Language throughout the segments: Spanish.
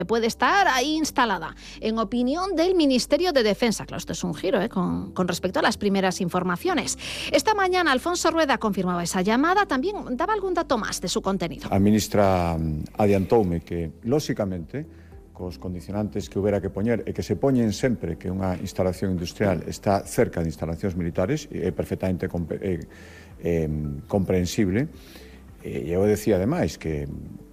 puede estar ahí instalada. En opinión del Ministerio de Defensa. Claro, esto es un giro con respecto a las primeras informaciones. Esta mañana Alfonso Rueda confirmaba esa llamada, también daba algún dato más de su contenido. A ministra adiantoume que, lóxicamente, cos condicionantes que houbera que poñer e que se poñen sempre que unha instalación industrial está cerca de instalacións militares, é perfectamente comprensible. E eu decía, ademais, que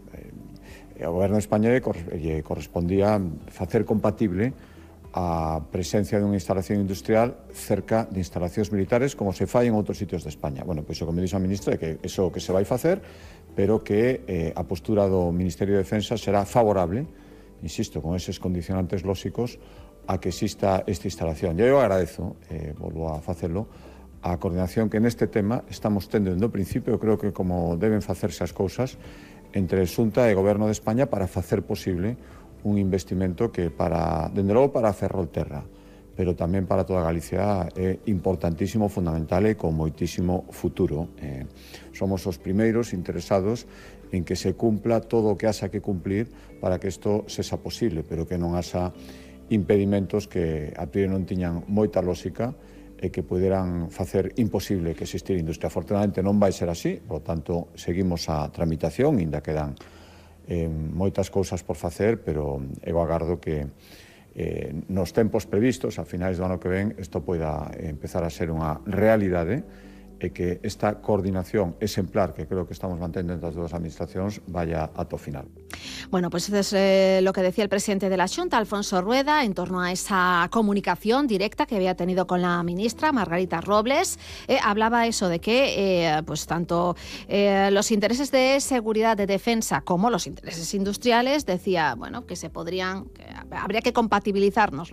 ao goberno español lle correspondía facer compatible a presencia dunha instalación industrial cerca de instalacións militares como se fai en outros sitios de España. Bueno, pois o que me dixo a ministra é que iso que se vai facer, pero que a postura do Ministerio de Defensa será favorable, insisto, con eses condicionantes lóxicos, a que exista esta instalación. Eu agradezo, volvo a facelo, a coordinación que neste tema estamos tendo desde o principio. Eu creo que como deben facerse as cousas entre Xunta e Goberno de España para facer posible un investimento que dende logo para Ferrolterra, pero tamén para toda Galicia é importantísimo, fundamental e con moitísimo futuro. Somos os primeiros interesados en que se cumpla todo o que haxa que cumplir para que isto sexa posible, pero que non haxa impedimentos que a priori non tiñan moita lógica e que puderan facer imposible que existir industria. Afortunadamente non vai ser así, por tanto, seguimos a tramitación, ainda quedan moitas cousas por facer, pero eu agardo que nos tempos previstos, a finais do ano que ven, isto poida empezar a ser unha realidade e que esta coordinación exemplar que creo que estamos mantendo entre as dúas administracións vaya ata o final. Bueno, pues eso es lo que decía el presidente de la Xunta, Alfonso Rueda, en torno a esa comunicación directa que había tenido con la ministra Margarita Robles. Hablaba eso de que pues tanto los intereses de seguridad, de defensa, como los intereses industriales, decía, bueno, que habría que compatibilizarlos.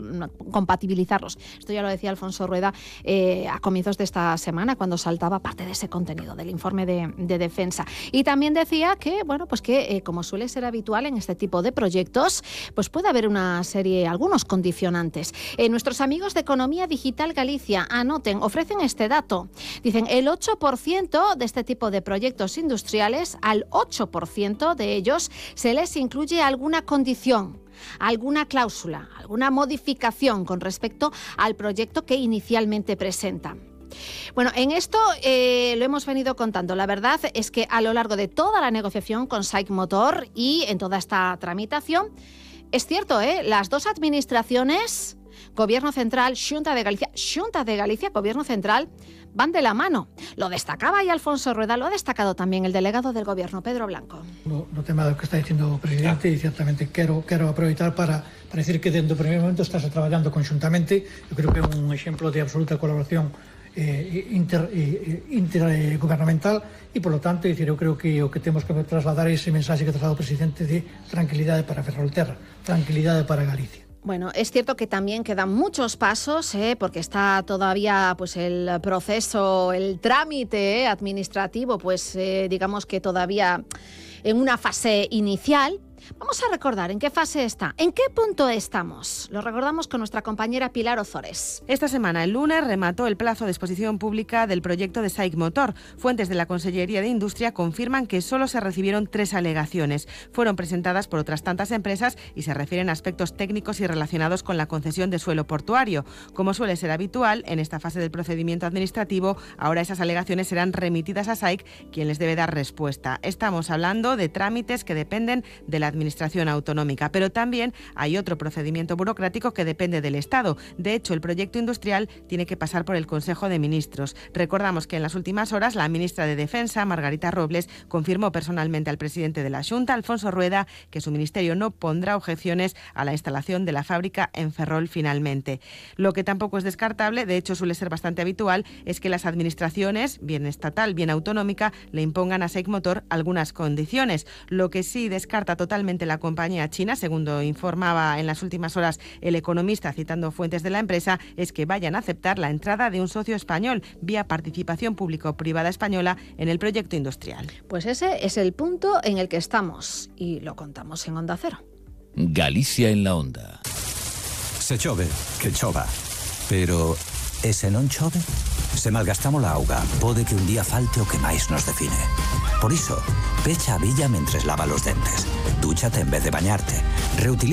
Esto ya lo decía Alfonso Rueda a comienzos de esta semana, cuando saltaba parte de ese contenido del informe de defensa. Y también decía que, bueno, pues que como suele ser habitual en este tipo de proyectos, pues puede haber algunos condicionantes. Nuestros amigos de Economía Digital Galicia, ofrecen este dato. Dicen, el 8% de este tipo de proyectos industriales, al 8% de ellos se les incluye alguna condición, alguna cláusula, alguna modificación con respecto al proyecto que inicialmente presentan. Bueno, en esto lo hemos venido contando. La verdad es que a lo largo de toda la negociación con SAIC Motor y en toda esta tramitación, es cierto, las dos administraciones, Gobierno Central, Xunta de Galicia, Gobierno Central, van de la mano. Lo destacaba ahí Alfonso Rueda, lo ha destacado también el delegado del Gobierno, Pedro Blanco. No tema do que está dicindo o presidente, e ciertamente quero aproveitar para decir que dentro do primeiro momento estás traballando conxuntamente. Eu creo que é un exemplo de absoluta colaboración intergubernamental e, por lo tanto, eu creo que o que temos que trasladar é ese mensaxe que trasladou o presidente de tranquilidade para Ferrolterra, tranquilidade para Galicia. Bueno, es cierto que también quedan muchos pasos, porque está todavía pues el proceso, el trámite administrativo, pues digamos que todavía en una fase inicial. Vamos a recordar en qué fase está, en qué punto estamos. Lo recordamos con nuestra compañera Pilar Ozores. Esta semana, el lunes, remató el plazo de exposición pública del proyecto de SAIC Motor. Fuentes de la Consellería de Industria confirman que solo se recibieron 3 alegaciones. Fueron presentadas por otras tantas empresas y se refieren a aspectos técnicos y relacionados con la concesión de suelo portuario. Como suele ser habitual, en esta fase del procedimiento administrativo, ahora esas alegaciones serán remitidas a SAIC, quien les debe dar respuesta. Estamos hablando de trámites que dependen de la Administración Autonómica, pero también hay otro procedimiento burocrático que depende del Estado. De hecho, el proyecto industrial tiene que pasar por el Consejo de Ministros. Recordamos que en las últimas horas la ministra de Defensa, Margarita Robles, confirmó personalmente al presidente de la Xunta, Alfonso Rueda, que su ministerio no pondrá objeciones a la instalación de la fábrica en Ferrol finalmente. Lo que tampoco es descartable, de hecho suele ser bastante habitual, es que las administraciones, bien estatal, bien autonómica, le impongan a SAIC Motor algunas condiciones. Lo que sí descarta totalmente la compañía china, según informaba en las últimas horas el Economista citando fuentes de la empresa, es que vayan a aceptar la entrada de un socio español vía participación público-privada española en el proyecto industrial. Pues ese es el punto en el que estamos y lo contamos en Onda Cero. Galicia en la Onda. Se chove, que chova. Pero e se non chove? Se malgastamos a auga, pode que un día falte o que máis nos define. Por iso, pecha a billa mentres lava los dentes. Dúchate en vez de bañarte. Reutiliza